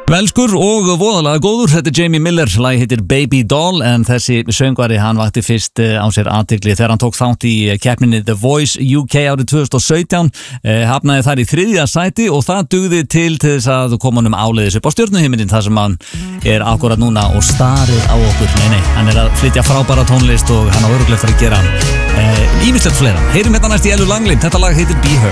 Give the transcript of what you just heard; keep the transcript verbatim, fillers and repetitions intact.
Velskur og voðalega góður, þetta er Jamie Miller, lagi heitir Baby Doll en þessi söngvari hann vakti fyrst á sér athygli þegar hann tók þátt í keppninni The Voice U K árið tvö þúsund og sautján, eh, hafnaði þar í þriðja sæti og það dugði til til þess að koma honum áleiðis upp á stjörnuhiminin þar sem hann er akkurat núna og starir á okkur, nei nei, hann er að flytja frábæra tónlist og hann á örugglega eftir að gera ýmislegt fleira. Heyrum hérna næst í Ellu Langley, þetta lag heitir Be Her.